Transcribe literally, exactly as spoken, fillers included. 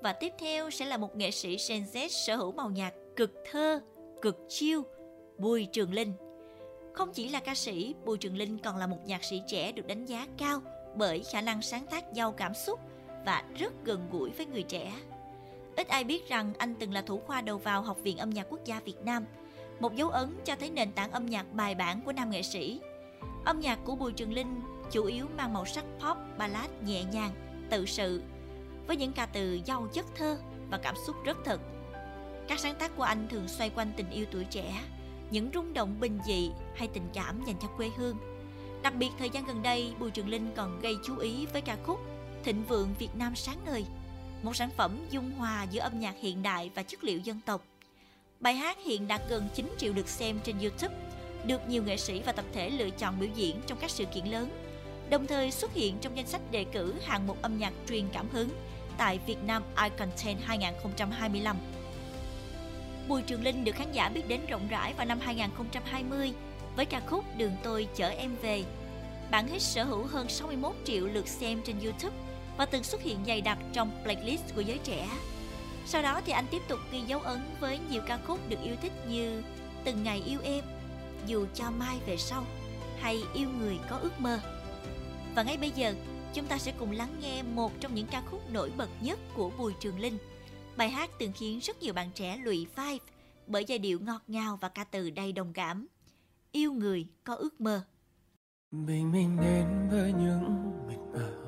Và tiếp theo sẽ là một nghệ sĩ Gen Z sở hữu màu nhạc cực thơ, cực chill, Bùi Trường Linh. Không chỉ là ca sĩ, Bùi Trường Linh còn là một nhạc sĩ trẻ được đánh giá cao bởi khả năng sáng tác giàu cảm xúc và rất gần gũi với người trẻ. Ít ai biết rằng anh từng là thủ khoa đầu vào Học viện Âm nhạc Quốc gia Việt Nam, một dấu ấn cho thấy nền tảng âm nhạc bài bản của nam nghệ sĩ. Âm nhạc của Bùi Trường Linh chủ yếu mang màu sắc pop, ballad nhẹ nhàng, tự sự, với những ca từ giàu chất thơ và cảm xúc rất thật. Các sáng tác của anh thường xoay quanh tình yêu tuổi trẻ, những rung động bình dị hay tình cảm dành cho quê hương. Đặc biệt thời gian gần đây, Bùi Trường Linh còn gây chú ý với ca khúc Thịnh Vượng Việt Nam Sáng Ngời, một sản phẩm dung hòa giữa âm nhạc hiện đại và chất liệu dân tộc. Bài hát hiện đạt gần chín triệu lượt xem trên YouTube, được nhiều nghệ sĩ và tập thể lựa chọn biểu diễn trong các sự kiện lớn, đồng thời xuất hiện trong danh sách đề cử hạng mục âm nhạc truyền cảm hứng tại Việt Nam iContent hai không hai lăm. Bùi Trường Linh được khán giả biết đến rộng rãi vào năm hai không hai không với ca khúc Đường Tôi Chở Em Về. Bản hit sở hữu hơn sáu mươi mốt triệu lượt xem trên YouTube và từng xuất hiện dày đặc trong playlist của giới trẻ. Sau đó thì anh tiếp tục ghi dấu ấn với nhiều ca khúc được yêu thích như Từng Ngày Yêu Em, Dù Cho Mai Về Sau hay Yêu Người Có Ước Mơ. Và ngay bây giờ, chúng ta sẽ cùng lắng nghe một trong những ca khúc nổi bật nhất của Bùi Trường Linh. Bài hát từng khiến rất nhiều bạn trẻ lụy vai bởi giai điệu ngọt ngào và ca từ đầy đồng cảm. Yêu Người Có Ước Mơ. Bình minh đến với những mịt mờ